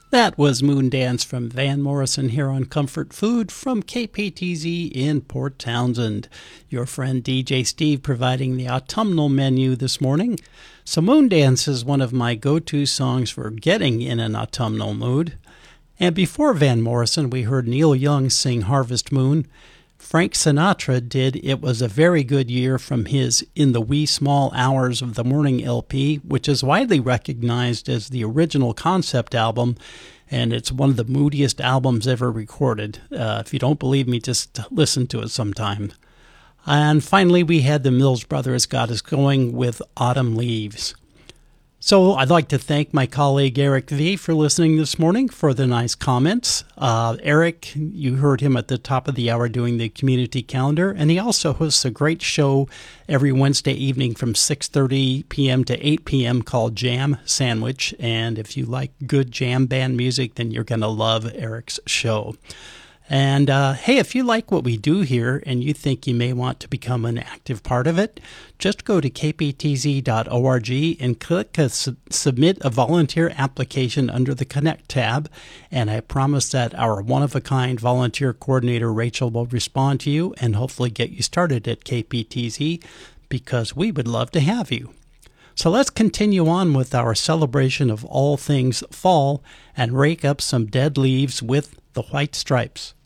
That was Moon Dance from Van Morrison here on Comfort Food from KPTZ in Port Townsend. Your friend DJ Steve providing the autumnal menu this morning. So Moon Dance is one of my go-to songs for getting in an autumnal mood. And before Van Morrison, we heard Neil Young sing Harvest Moon. Frank Sinatra did It Was a Very Good Year from his In the Wee Small Hours of the Morning LP, which is widely recognized as the original concept album, and it's one of the moodiest albums ever recorded. If you don't believe me, just listen to it sometime. And finally, we had the Mills Brothers Got Us Going with Autumn Leaves. So I'd like to thank my colleague Eric V. for listening this morning, for the nice comments. Eric, you heard him at the top of the hour doing the community calendar, and he also hosts a great show every Wednesday evening from 6:30 p.m. to 8 p.m. called Jam Sandwich. And if you like good jam band music, then you're going to love Eric's show. And hey, if you like what we do here and you think you may want to become an active part of it, just go to kptz.org and click Submit a Volunteer Application under the Connect tab. And I promise that our one-of-a-kind volunteer coordinator, Rachel, will respond to you and hopefully get you started at KPTZ, because we would love to have you. So let's continue on with our celebration of all things fall and rake up some dead leaves with the White Stripes.